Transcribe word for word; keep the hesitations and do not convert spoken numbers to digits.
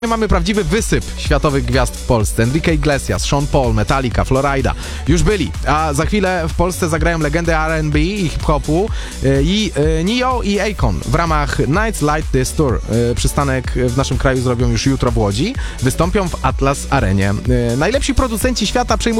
Mamy prawdziwy wysyp światowych gwiazd w Polsce. Enrique Iglesias, Sean Paul, Metallica, Florida już byli, a za chwilę w Polsce zagrają legendy R and B i hip-hopu i Neo i Akon w ramach Nights Light This Tour. Przystanek w naszym kraju zrobią już jutro w Łodzi. Wystąpią w Atlas Arenie. Najlepsi producenci świata przejmują